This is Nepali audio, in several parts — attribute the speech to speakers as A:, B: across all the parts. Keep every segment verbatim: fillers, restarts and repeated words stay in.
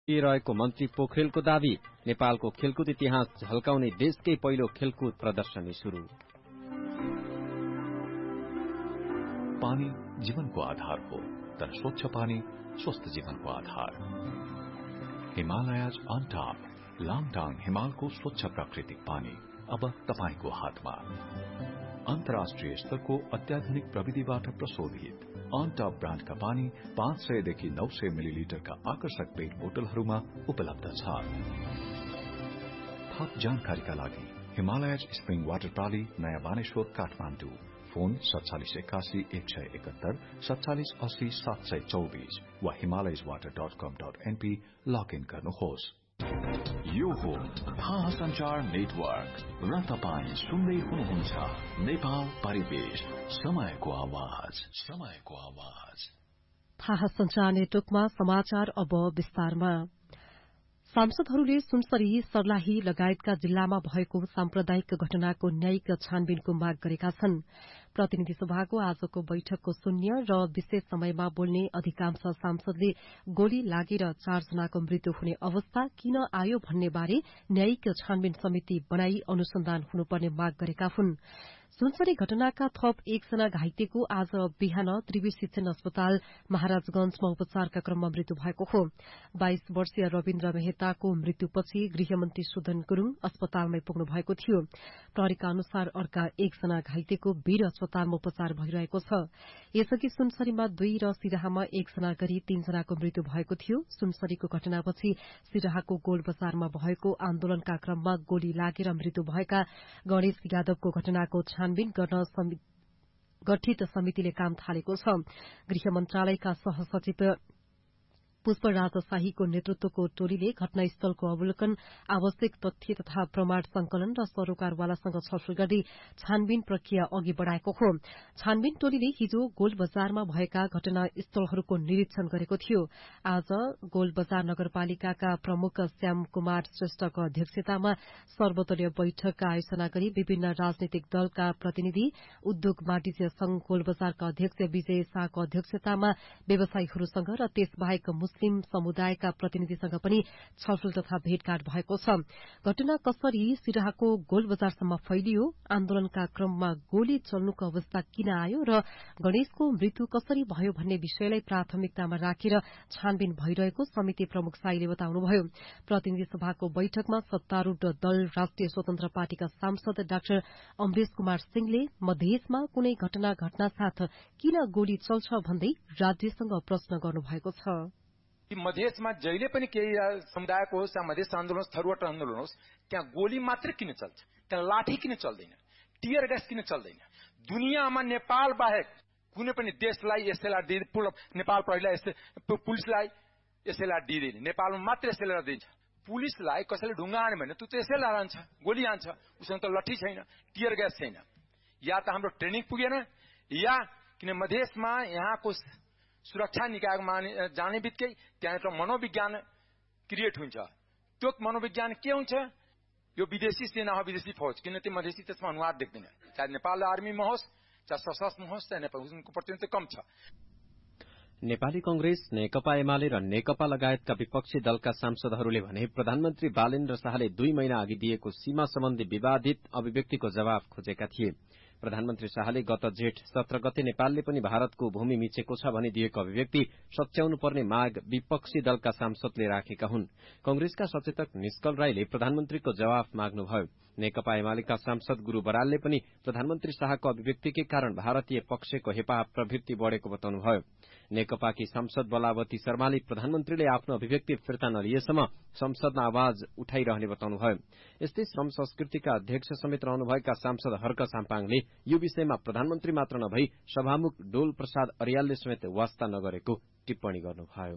A: रहेको मन्त्री पोखरेलको दावी। नेपालको खेलकुद इतिहास झल्काउने देशकै पहिलो खेलकुद प्रदर्शनी शुरू।
B: पानी जीवनको आधार हो, तर स्वच्छ पानी स्वस्थ जीवनको आधार। हिमालयज अन टप, लाङटाङ हिमालको स्वच्छ प्राकृतिक पानी अब तपाईको हातमा। अन्तर्राष्ट्रिय स्तरको अत्याधुनिक प्रविधिबाट प्रशोधित अन टप ब्रान्डका पानी पाँच सयदेखि नौ सय मिलिलिटरका आकर्षक पेट बोतलहरूमा उपलब्ध छ। थप जानकारीका लागि हिमालयज स्प्रिङ वाटर प्राली, नयाँ बानेश्वर, काठमाडौँ। फोन सत्तालिस एकासी एक सय एकहत्तर सत्तालिस अस्सी सात सय चौबिस वा हिमालयज वाटर डट कम डट एनपी लगइन गर्नुहोस्। यो हो थाहा संचार नेटवर्क र तपाईँ सुन्दै हुनुहुन्छ नेपाल परिवेश, समयको आवाज, समयको आवाज।
C: थाहा संचार नेटवर्कमा समाचार अब विस्तारमा। सांसदहरूले सुनसरी, सर्लाही लगायतका जिल्लामा भएको साम्प्रदायिक घटनाको न्यायिक छानबिनको माग गरेका छन्। प्रतिनिधि सभाको आजको बैठकको शून्य र विशेष समयमा बोल्ने अधिकांश सांसदले गोली लागेर चारजनाको मृत्यु हुने अवस्था किन आयो भन्ने बारे न्यायिक छानबिन समिति बनाई अनुसन्धान हुनुपर्ने माग गरेका हुन्। सुनसरी घटनाका थप एकजना घाइतेको आज बिहान त्रिवी शिक्षण अस्पताल महाराजगंजमा उपचारका क्रममा मृत्यु भएको हो। बाइस वर्षीय रविन्द्र मेहताको मृत्युपछि गृहमन्त्री सुदन गुरूङ अस्पतालमै पुग्नु भएको थियो। प्रहरीका अनुसार अर्का एकजना घाइतेको वीर अस्पतालमा उपचार भइरहेको छ। यसअघि सुनसरीमा दुई र सिराहामा एकजना गरी तीनजनाको मृत्यु भएको थियो। सुनसरीको घटनापछि सिराहाको गोल बजारमा भएको आन्दोलनका क्रममा गोली लागेर मृत्यु भएका गणेश यादवको घटनाको छानबिन गर्न गठित समितिले काम थालेको छ। गृह मन्त्रालयका सहसचिव पुष्पराज शाहीको नेतृत्वको टोलीले घटनास्थलको अवलोकन, आवश्यक तथ्य तथा प्रमाण संकलन र सरोकारवालासँग छलफल गर्दै छानबिन प्रक्रिया अघि बढ़ाएको हो। छानबिन टोलीले हिजो गोल बजारमा भएका घटनास्थलहरूको निरीक्षण गरेको थियो। आज गोल बजार नगरपालिकाका प्रमुख श्याम कुमार श्रेष्ठको अध्यक्षतामा सर्वदलीय बैठक आयोजना गरी विभिन्न राजनीतिक दलका प्रतिनिधि, उद्योग वाणिज्य संघ गोल बजारका अध्यक्ष विजय शाहको अध्यक्षतामा व्यवसायीहरूसँग र त्यसबाहेक मुस्लिम समुदायका प्रतिनिधिसँग पनि छलफल तथा भेटघाट भएको छ। घटना कसरी सिराहाको गोल बजारसम्म फैलियो, आन्दोलनका क्रममा गोली चल्नुको अवस्था किन आयो र गणेशको मृत्यु कसरी भयो भन्ने विषयलाई प्राथमिकतामा राखेर छानबिन भइरहेको समिति प्रमुख शाहीले बताउनुभयो। प्रतिनिधि सभाको बैठकमा सत्तारूढ़ दल राष्ट्रिय स्वतन्त्र पार्टीका सांसद डाक्टर अमरेश कुमार सिंहले मधेसमा कुनै घटना घटना साथ किन गोली चल्छ भन्दै राज्यसँग प्रश्न गर्नुभएको छ।
D: मधेसमा जहिले पनि केही समुदायको होस् या मधेस आन्दोलन होस्, थरुवाट आन्दोलन होस्, त्यहाँ गोली मात्र किन चल्छ, त्यहाँ लाठी किन चल्दैन, टियर ग्यास किन चल्दैन? दुनियाँमा नेपाल बाहेक कुनै पनि देशलाई एसएलआर दिँदैन, नेपाल प्रहरीलाई पुलिसलाई एसएलआर दिँदैन, नेपालमा मात्र एसएलआर दिन्छ। पुलिसलाई कसैले ढुङ्गा हान्यो भने त्यो एसएलआर हान्छ, गोली हान्छ, उसँग त लट्ठी छैन, टियर ग्यास छैन। या त हाम्रो ट्रेनिङ पुगेन, या किन मधेसमा यहाँको सुरक्षा निकायमा जाने बित्तिकै त्यहाँ एउटा मनोविज्ञान क्रिएट हुन्छ। त्यो मनोविज्ञान के हुन्छ? यो विदेशी सेना हो, विदेशी फौज, किन त्यो मधेसी त्यसमा अनुहार देख्दैन। चाहे नेपाल आर्मीमा होस्, चाहे सशस्त्रमा होस्, चाहे नेपाल, उनको प्रतिनिधित्व कम छ।
A: नेपाली कंग्रेस, नेकपा एमाले र नेकपा लगायतका विपक्षी दलका सांसदहरूले भने प्रधानमन्त्री बालेन्द्र शाहले दुई महिना अघि दिएको सीमा सम्बन्धी विवादित अभिव्यक्तिको जवाब खोजेका थिए। प्रधानमन्त्री शाहले गत जेठ सत्र गते नेपालले पनि भारतको भूमि मिचेको छ भनी दिएको अभिव्यक्ति सच्याउनु पर्ने माग विपक्षी दलका सांसदले राखेका हुन्। कंग्रेसका सचेतक निष्कल राईले प्रधानमन्त्रीको जवाफ माग्नुभयो। नेकपा एमालेका सांसद गुरू बरालले पनि प्रधानमन्त्री शाहको अभिव्यक्तिकै कारण भारतीय पक्षको हेपा प्रवृत्ति बढ़ेको बताउनुभयो। नेकपाकी सांसद बलावती शर्माले प्रधानमन्त्रीले आफ्नो अभिव्यक्ति फिर्ता नलिएसम्म संसदमा आवाज उठाइरहने बताउनुभयो। यस्तै श्रम संस्कृतिका अध्यक्ष समेत रहनुभएका सांसद हर्क साम्पाङले यो विषयमा प्रधानमन्त्री मात्र नभई सभामुख डोल प्रसाद अर्यालले समेत वास्ता नगरेको टिप्पणी गर्नुभयो।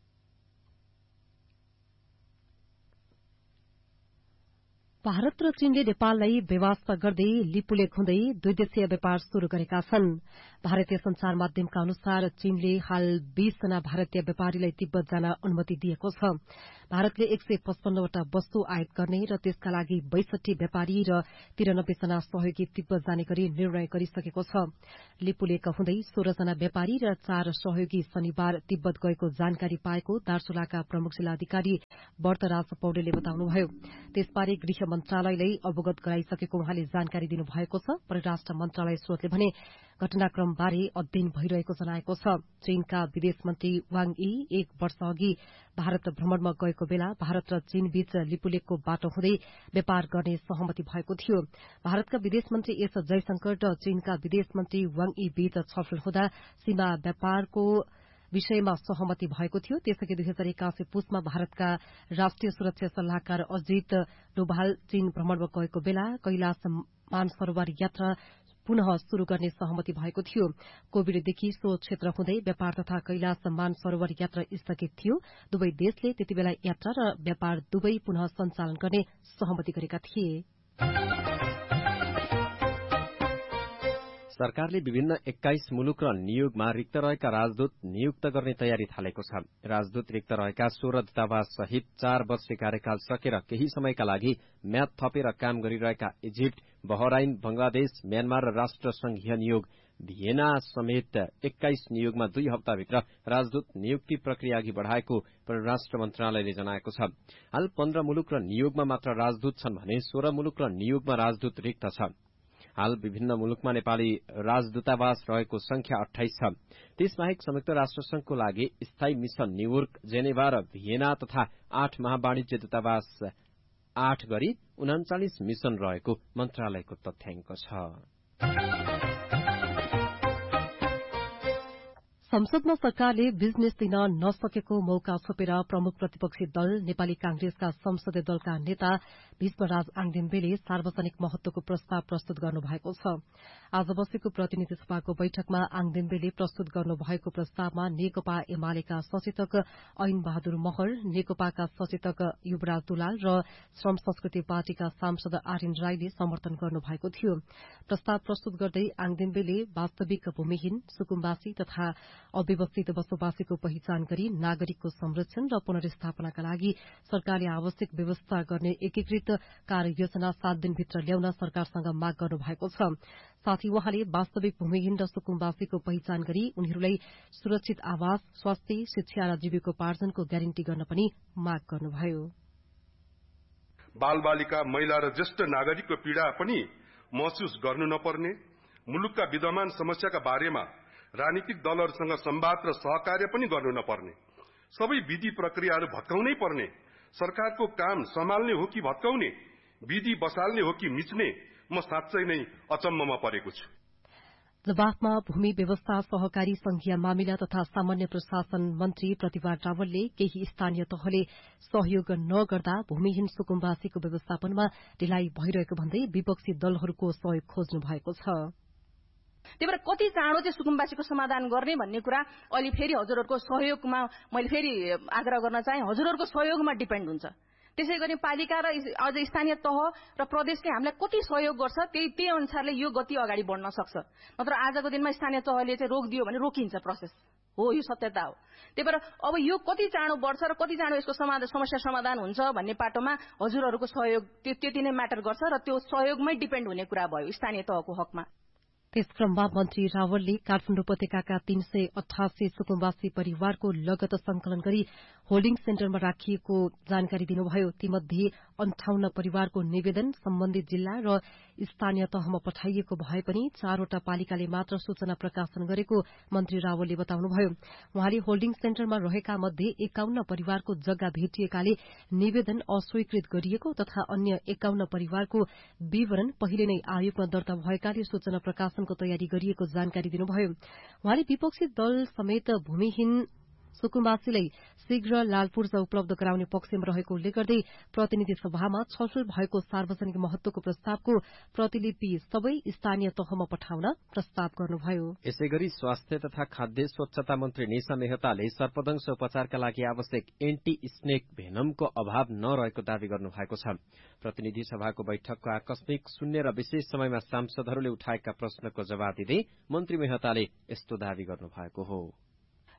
C: भारत र चीनले नेपाललाई बेवास्ता गर्दै लिपुलेख हुँदै दुई देशीय व्यापार शुरू गरेका छन्। भारतीय संचार माध्यमका अनुसार चीनले हाल बीस जना भारतीय व्यापारीलाई तिब्बत जान अनुमति दिएको छ। भारतले एक सय पचपन्नवटा वस्तु आयात गर्ने र त्यसका लागि बैसठी व्यापारी र तिरानब्बे जना सहयोगी तिब्बत जाने गरी निर्णय गरिसकेको छ। लिपुलेख हुँदै सोह्रजना व्यापारी र चार सहयोगी शनिबार तिब्बत गएको जानकारी पाएको दार्चुलाका प्रमुख जिल्लाधिकारी व्रतराज पौडेलले बताउनुभयो। त्यसबारे गृह मन्त्रालयलाई अवगत गराइसकेको उहाँले जानकारी दिनुभएको छ। परराष्ट्र मन्त्रालय स्रोतले भने घटनाक्रमबारे अध्ययन भइरहेको जनाएको छ। चीनका विदेश मन्त्री वाङ यी एक वर्ष अघि भारत भ्रमणमा गएको बेला भारत र चीन बीच लिपुलेखको बाटो हुँदै व्यापार गर्ने सहमति भएको थियो। भारतका विदेश मन्त्री एस जयशंकर र चीनका विदेश मन्त्री वाङ यी बीच छलफल हुँदा सीमा व्यापारको विषयमा सहमति भएको थियो। त्यसअघि दुई हजार एकासी पुसमा भारतका राष्ट्रिय सुरक्षा सल्लाहकार अजित डोभाल चीन भ्रमणमा गएको बेला कैलाश मानसरोवर यात्रा पुनः शुरू गर्ने सहमति भएको थियो। कोविडदेखि सो क्षेत्र हुँदै व्यापार तथा कैलाश मानसरोवर यात्रा स्थगित थियो। दुवै देशले त्यतिबेला यात्रा र व्यापार दुवै पुनः सञ्चालन गर्ने सहमति गरेका थिए।
A: सरकारले विभिन्न एक्काइस मुलुक र नियोगमा रिक्त रहेका राजदूत नियुक्त गर्ने तयारी थालेको छ। राजदूत रिक्त रहेका सोह्र दूतावास सहित चार वर्षे कार्यकाल सकेर केही समयका लागि म्याद थपेर काम गरिरहेका इजिप्ट, बहराइन, बंगलादेश, म्यानमार र राष्ट्रसंघीय नियोग भियना समेत एक्काइस नियोगमा दुई हप्ताभित्र राजदूत नियुक्ति प्रक्रिया अघि बढ़ाएको परराष्ट्र मन्त्रालयले जनाएको छ। हाल पन्ध्र मुलुक र नियोगमा मात्र राजदूत छन् भने सोह्र मुलुक र नियोगमा राजदूत रिक्त छ। हाल विभिन्न मुलुकमा नेपाली राजदूतावास रहेको संख्या अठाइस छ। त्यसबाहेक संयुक्त राष्ट्रसंघको लागि स्थायी मिशन न्यूयोर्क, जेनेभा र भियना तथा आठ महावाणिज्य दूतावास आठ गरी उनाचालिस मिशन रहेको मन्त्रालयको तथ्याङ्क छ।
C: संसदमा सरकारले बिजनेस दिन नसकेको मौका छोपेर प्रमुख प्रतिपक्षी दल नेपाली कांग्रेसका संसदीय दलका नेता भीष्मराज आङदेन्बेले सार्वजनिक महत्वको प्रस्ताव प्रस्तुत गर्नुभएको छ। आज बसेको प्रतिनिधि सभाको बैठकमा आङदेन्बेले प्रस्तुत गर्नुभएको प्रस्तावमा नेकपा एमालेका सचेतक ऐन बहादुर महर, नेकपाका सचेतक युवराज दुलाल र श्रम संस्कृति पार्टीका सांसद आर्यन राईले समर्थन गर्नुभएको थियो। प्रस्ताव प्रस्तुत गर्दै आङदेन्बेले वास्तविक भूमिहीन, सुकुम्बासी तथा अव्यवस्थित बसोबासीको पहिचान गरी नागरिकको संरक्षण र पुनर्स्थापनाका लागि सरकारले आवश्यक व्यवस्था गर्ने एकीकृत कार्ययोजना सात दिनभित्र ल्याउन सरकारसँग माग गर्नु भएको छ। साथै उहाँले वास्तविक भूमिहीन र सुकुम्बासीको पहिचान गरी उनीहरूलाई सुरक्षित आवास, स्वास्थ्य, शिक्षा र जीविकोपार्जनको ग्यारेन्टी गर्न पनि माग गर्नुभयो।
E: बाल बालिका, महिला र ज्येष्ठ नागरिकको पीड़ा पनि महसुस गर्नु नपर्ने, मुलुकका विद्यमान समस्याका बारेमा राजनीतिक दलहरूसँग संवाद र सहकार्य पनि गर्नु नपर्ने, सबै विधि प्रक्रियाहरू भत्काउनै पर्ने, सरकारको काम सम्हाल्ने हो कि भत्काउने, विधि बसाल्ने हो कि मिच्ने, म साँच्चै नै अचम्ममा परेको छु।
C: जवाफमा भूमि व्यवस्था, सहकारी संघीय मामिला तथा सामान्य प्रशासन मन्त्री प्रतिभा रावलले केही स्थानीय तहले सहयोग नगर्दा भूमिहीन सुकुम्बासीको व्यवस्थापनमा ढिलाइ भइरहेको भन्दै विपक्षी दलहरूको सहयोग खोज्नु भएको छ।
F: त्यही भएर कति चाँडो चाहिँ सुकुम्बासीको समाधान गर्ने भन्ने कुरा अहिले फेरि हजुरहरूको सहयोगमा मैले फेरि आग्रह गर्न चाहे। हजुरहरूको सहयोगमा डिपेन्ड हुन्छ। त्यसै गरी पालिका र अझ स्थानीय तह र प्रदेशले हामीलाई कति सहयोग गर्छ त्यही त्यही अनुसारले यो गति अगाडि बढ्न सक्छ। नत्र आजको दिनमा स्थानीय तहले चाहिँ रोकिदियो भने रोकिन्छ प्रोसेस हो, यो सत्यता हो। त्यही भएर अब यो कति चाँडो बढ्छ र कति चाँडो यसको समाधान समस्या समाधान हुन्छ भन्ने पाटोमा हजुरहरूको सहयोग त्यो त्यति नै म्याटर गर्छ र त्यो सहयोगमै डिपेन्ड हुने कुरा भयो स्थानीय तहको हकमा।
C: त्यस क्रममा मन्त्री रावलले काठमाडौँ उपत्यकाका तीन सय अठासी सुकुम्बासी परिवारको लगत संकलन गरी होल्डिङ सेन्टरमा राखिएको जानकारी दिनुभयो। तीमध्ये अन्ठाउन्न परिवारको निवेदन सम्बन्धित जिल्ला र स्थानीय तहमा पठाइएको भए पनि चारवटा पालिकाले मात्र सूचना प्रकाशन गरेको मन्त्री रावलले बताउनुभयो। उहाँले होल्डिङ सेन्टरमा रहेका मध्ये एकाउन्न परिवारको जग्गा भेटिएकाले निवेदन अस्वीकृत गरिएको तथा अन्य एकाउन्न परिवारको विवरण पहिले नै आयोगमा दर्ता भएकाले सूचना प्रकाशनको तयारी गरिएको जानकारी दिनुभयो। उहाँले विपक्षी दल समेत भूमिहीन सुकुम्बासीलाई शीघ्र लाल पूर्जा उपलब्ध गराउने पक्षमा रहेको उल्लेख गर्दै प्रतिनिधि सभामा छलफल भएको सार्वजनिक महत्वको प्रस्तावको प्रतिलिपि सबै स्थानीय तहमा पठाउन प्रस्ताव गर्नुभयो।
A: यसैगरी स्वास्थ्य तथा खाद्य स्वच्छता मन्त्री निशा मेहताले सर्पदंश उपचारका लागि आवश्यक एन्टी स्नेक भेनमको अभाव नरहेको दावी गर्नुभएको छ। प्रतिनिधि सभाको बैठकको आकस्मिक शून्य र विशेष समयमा सांसदहरूले उठाएका प्रश्नको जवाब दिँदै मन्त्री मेहताले यस्तो दावी गर्नुभएको हो।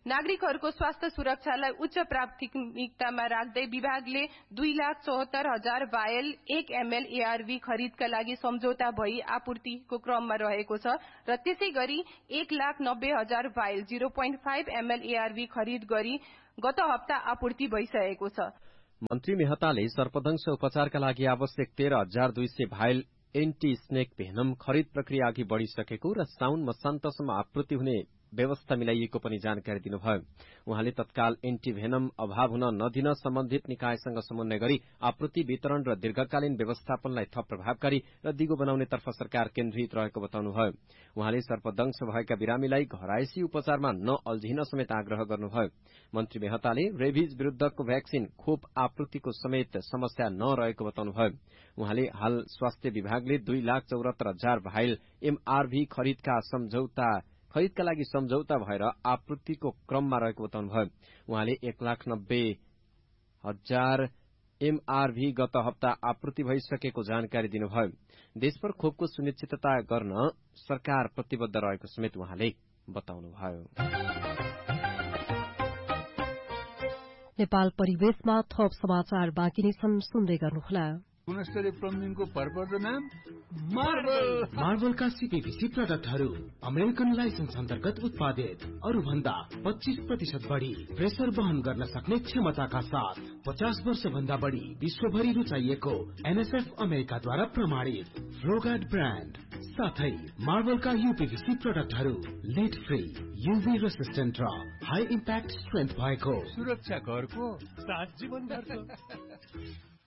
G: नागरिकहरूको स्वास्थ्य सुरक्षालाई उच्च प्राथमिकतामा राख्दै विभागले दुई लाख चौहत्तर हजार भायल एक एमएल एआरभी खरिदका लागि सम्झौता भई आपूर्तिको क्रममा रहेको छ र त्यसै गरी एक लाख नब्बे हजार भायल जीरो पोइन्ट फाइभ एमएल एआरभी खरिद गरी गत हप्ता आपूर्ति भइसकेको छ।
A: मन्त्री मेहताले सर्पदंश उपचारका लागि आवश्यक तेह्र हजार दुई सय भाइल एन्टी स्नेक भेनम खरिद प्रक्रिया अघि बढ़िसकेको र साउन मसान्तसम्म आपूर्ति हुने व्यवस्था मिलाइएको पनि जानकारी दिनुभयो। उहाँले तत्काल एन्टी भेनम अभाव हुन नदिन सम्बन्धित निकायसँग समन्वय गरी आपूर्ति वितरण र दीर्घकालीन व्यवस्थापनलाई थप प्रभावकारी र दिगो बनाउनेतर्फ सरकार केन्द्रित रहेको बताउनुभयो। उहाँले सर्पदंश भएका बिरामीलाई घरायसी उपचारमा नअल्झिन समेत आग्रह गर्नुभयो। मन्त्री मेहताले रेबिज विरूद्धको भ्याक्सिन खोप आपूर्तिको समेत समस्या नरहेको बताउनुभयो। उहाँले हाल स्वास्थ्य विभागले दुई लाख चौरात्तर हजार भाइल एमआरभी खरिदका सम्झौता खरिदका लागि सम्झौता भएर आपूर्तिको क्रममा रहेको बताउनुभयो। उहाँले एक लाख नब्बे हजार एमआरभी गत हप्ता आपूर्ति भइसकेको जानकारी दिनुभयो। देशभर खोपको सुनिश्चितता गर्न सरकार प्रतिबद्ध रहेको समेत उहाँले बताउनुभयो।
C: नेपाल परिवेशमा थप समाचार बाँकी नै छन्, सुन्दै गर्नुहोला।
H: गुणस्तरीय प्लम्बिङको भरपर्दो नाम मार्बल। मार्बलका सीपीभीसी प्रोडक्टहरू अमेरिकन लाइसेन्स अन्तर्गत उत्पादित, अरू भन्दा पच्चीस प्रतिशत बढी प्रेसर वहन गर्न सक्ने क्षमताका साथ पचास वर्ष भन्दा बढी विश्वभरि रुचाइएको एनएसएफ अमेरिकाद्वारा प्रमाणित फ्लोगार्ड ब्रान्ड साथै मार्बलका यूपीभीसी प्रोडक्टहरू लिड फ्री, यूभी रेसिस्टेन्ट र हाई इम्प्याक्ट स्ट्रेन्थ भएको, सुरक्षा घरको साथ जीवन